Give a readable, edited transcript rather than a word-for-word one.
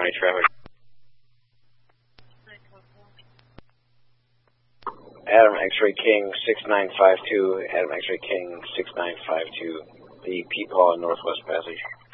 County traffic. Adam X-Ray King 6952, Adam X-Ray King 6952, the Pete Paul Northwest Passage.